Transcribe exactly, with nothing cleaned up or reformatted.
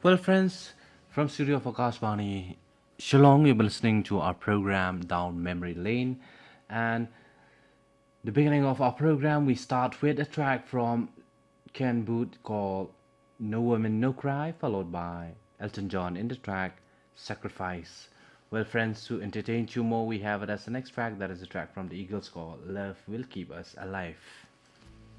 Well, friends, from studio of Akashvani, Shillong, you've been listening to our program Down Memory Lane, and the beginning of our program, we start with a track from Ken Boothe called "No Woman, No Cry," followed by Elton John in the track "Sacrifice." Well, friends, to entertain you more, we have it as the next track. That is a track from the Eagles called "Love Will Keep Us Alive."